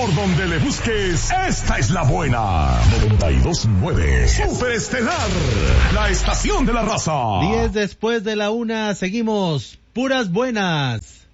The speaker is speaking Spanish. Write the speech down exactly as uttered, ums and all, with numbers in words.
Por donde le busques, esta es la buena. noventa y dos punto nueve. Superestelar, la estación de la raza. Diez después de la una, seguimos. Puras buenas.